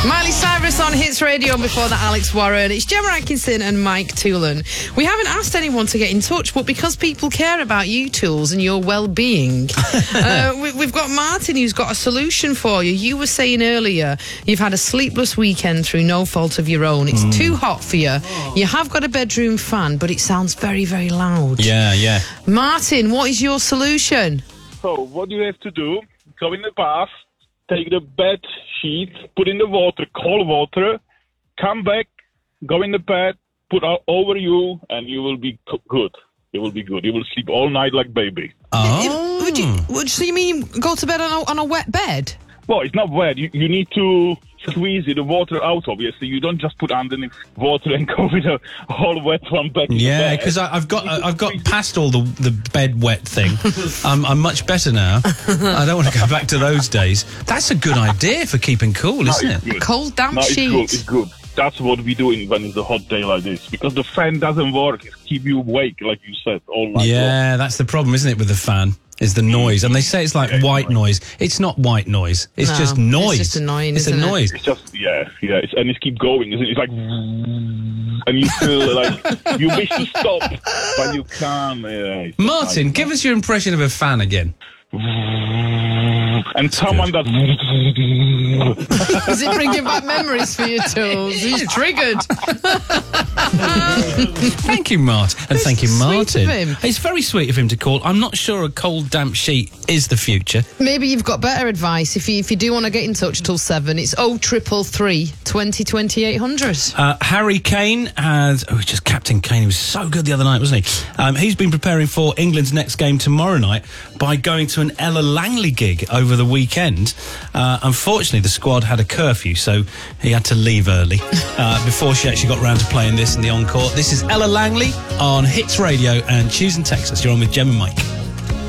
Miley Cyrus on Hits Radio, and before that Alex Warren. It's Gemma Atkinson and Mike Toolan. We haven't asked anyone to get in touch, but because people care about you, Tools, and your well-being, we've got Martin who's got a solution for you. You were saying earlier you've had a sleepless weekend through no fault of your own. It's too hot for you. You have got a bedroom fan, but it sounds very, very loud. Yeah. Martin, what is your solution? So what you have to do, go in the bath, take the bed sheet, put in the water, cold water, come back, go in the bed, put out over you, and you will be good. You will be good. You will sleep all night like baby. Oh. So you mean go to bed on a wet bed? Well, it's not wet. You need to squeeze the water out, obviously. You don't just put underneath water and go with a whole wet one back in the bed. Because I've got past all the bed wet thing. I'm much better now. I don't want to go back to those days. That's a good idea for keeping cool, isn't it? Good. Cold damp sheet. It's good. That's what we do when it's a hot day like this. Because the fan doesn't work. It keeps you awake, like you said, all night long. Yeah, that's the problem, isn't it, with the fan? Is the noise. And they say it's like white noise. It's not white noise. It's just noise. It's just annoying, It's a noise. It's just, and it keeps going, isn't it? It's like, and you feel like you wish to stop, but you can't. Yeah, Martin, give us your impression of a fan again. And someone that... Is it bringing back memories for you, Tools? He's triggered. Thank you, Martin. And thank you, Martin. Sweet of him. It's very sweet of him to call. I'm not sure a cold, damp sheet is the future. Maybe you've got better advice. If you do want to get in touch till 7, it's 0333 20 20 800. Harry Kane has... just Captain Kane. He was so good the other night, wasn't he? He's been preparing for England's next game tomorrow night by going to an Ella Langley gig over the weekend. Unfortunately, the squad had a curfew, so he had to leave early before she actually got round to playing this in the encore. This is Ella Langley on Hits Radio and Choose and Texas. You're on with Gem and Mike.